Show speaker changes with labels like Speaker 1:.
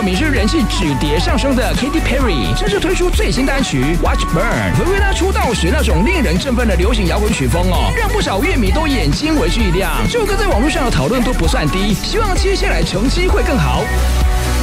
Speaker 1: 有名是人气止跌上升的 Katy Perry， 甚至推出最新单曲 Watch Burn， 回归她出道时那种令人振奋的流行摇滚曲风哦，让不少乐迷都眼睛为之一亮。这首歌在网络上的讨论都不算低，希望接下来成绩会更好。